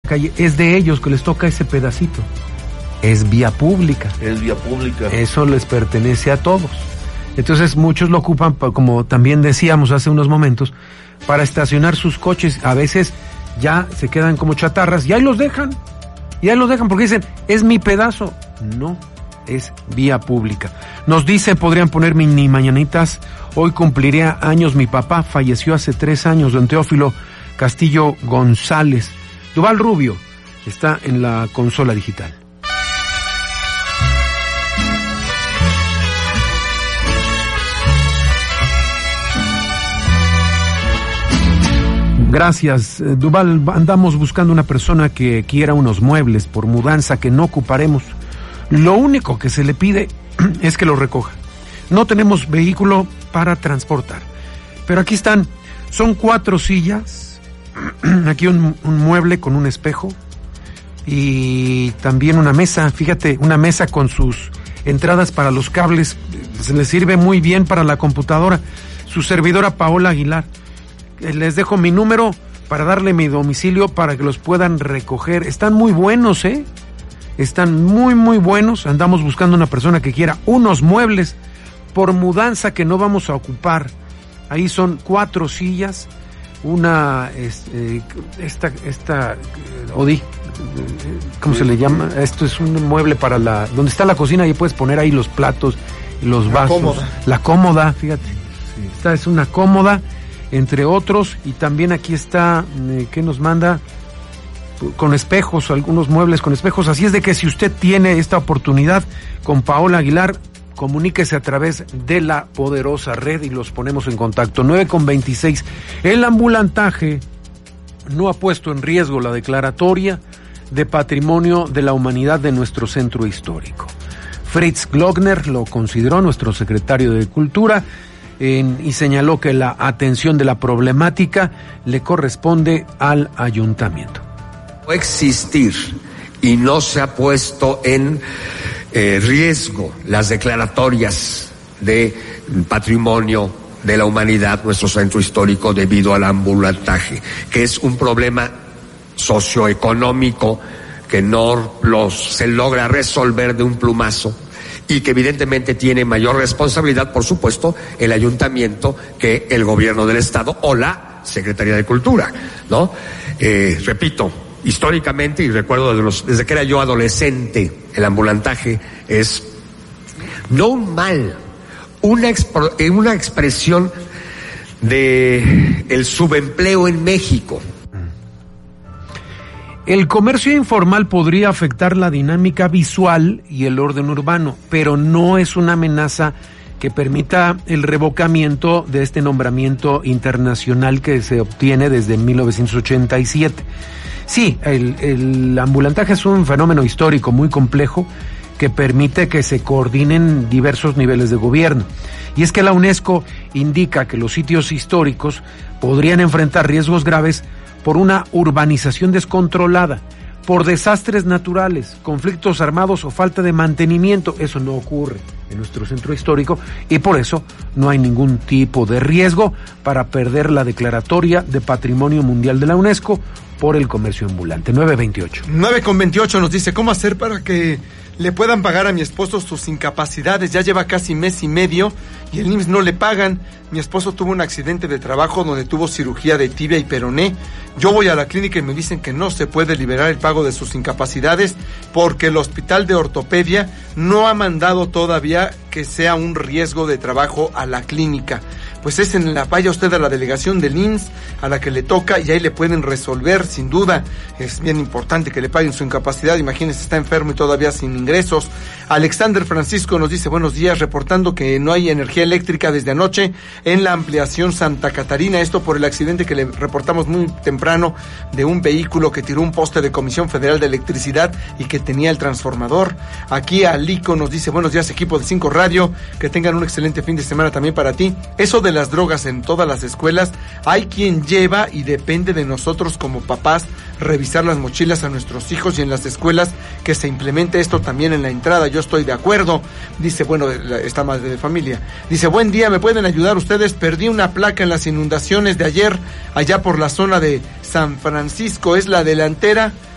calle, es de ellos que les toca ese pedacito. Es vía pública. Es vía pública. Eso les pertenece a todos. Entonces muchos lo ocupan, como también decíamos hace unos momentos, para estacionar sus coches. A veces ya se quedan como chatarras y ahí los dejan. Porque dicen, es mi pedazo. No, es vía pública. Nos dice, podrían poner mini mañanitas. Hoy cumpliría años mi papá, falleció hace 3 años, don Teófilo Castillo González. Duval Rubio está en la consola digital. Gracias, Duval. Andamos buscando una persona que quiera unos muebles por mudanza que no ocuparemos. Lo único que se le pide es que lo recoja. No tenemos vehículo para transportar. Pero aquí están, son 4 sillas, aquí un mueble con un espejo y también una mesa, fíjate, una mesa con sus entradas para los cables, se les sirve muy bien para la computadora. Su servidora Paola Aguilar. Les dejo mi número para darle mi domicilio para que los puedan recoger. Están muy buenos, Están muy, muy buenos. Andamos buscando una persona que quiera unos muebles por mudanza que no vamos a ocupar. Ahí son 4 sillas, una, Odi, ¿cómo se le llama? Esto es un mueble para donde está la cocina y puedes poner ahí los platos, los vasos. La cómoda, fíjate. Sí. Esta es una cómoda, entre otros, y también aquí está, ¿qué nos manda? Con espejos, algunos muebles con espejos. Así es de que si usted tiene esta oportunidad con Paola Aguilar, comuníquese a través de la poderosa red y los ponemos en contacto. 9:26. El ambulantaje no ha puesto en riesgo la declaratoria de Patrimonio de la Humanidad de nuestro centro histórico. Fritz Glockner lo consideró, nuestro secretario de Cultura, y señaló que la atención de la problemática le corresponde al ayuntamiento. Existir y no se ha puesto en riesgo las declaratorias de Patrimonio de la Humanidad, nuestro centro histórico, debido al ambulantaje, que es un problema socioeconómico que no se logra resolver de un plumazo y que evidentemente tiene mayor responsabilidad, por supuesto, el ayuntamiento que el gobierno del estado o la Secretaría de Cultura, ¿no? Repito, históricamente, y recuerdo desde que era yo adolescente, el ambulantaje es no un mal, una expresión de el subempleo en México. El comercio informal podría afectar la dinámica visual y el orden urbano, pero no es una amenaza que permita el revocamiento de este nombramiento internacional que se obtiene desde 1987. Sí, el ambulantaje es un fenómeno histórico muy complejo que permite que se coordinen diversos niveles de gobierno. Y es que la UNESCO indica que los sitios históricos podrían enfrentar riesgos graves por una urbanización descontrolada, por desastres naturales, conflictos armados o falta de mantenimiento. Eso no ocurre en nuestro centro histórico y por eso no hay ningún tipo de riesgo para perder la declaratoria de Patrimonio Mundial de la UNESCO por el comercio ambulante. 9:28. 9:28 nos dice, ¿cómo hacer para que le puedan pagar a mi esposo sus incapacidades? Ya lleva casi mes y medio y el IMSS no le pagan. Mi esposo tuvo un accidente de trabajo donde tuvo cirugía de tibia y peroné. Yo voy a la clínica y me dicen que no se puede liberar el pago de sus incapacidades porque el hospital de ortopedia no ha mandado todavía que sea un riesgo de trabajo a la clínica. Pues vaya usted a la delegación del IMSS a la que le toca y ahí le pueden resolver, sin duda. Es bien importante que le paguen su incapacidad. Imagínese, está enfermo y todavía sin ingresos. Alexander Francisco nos dice, buenos días, reportando que no hay energía eléctrica desde anoche en la ampliación Santa Catarina. Esto por el accidente que le reportamos muy temprano de un vehículo que tiró un poste de Comisión Federal de Electricidad y que tenía el transformador. Aquí Alico nos dice, buenos días, equipo de 5 Radio, que tengan un excelente fin de semana también para ti. Eso de las drogas en todas las escuelas, hay quien lleva y depende de nosotros como papás revisar las mochilas a nuestros hijos y en las escuelas que se implemente esto también en la entrada. Yo estoy de acuerdo. Dice, bueno, esta madre de familia dice, buen día, ¿me pueden ayudar ustedes? Perdí una placa en las inundaciones de ayer allá por la zona de San Francisco, es la delantera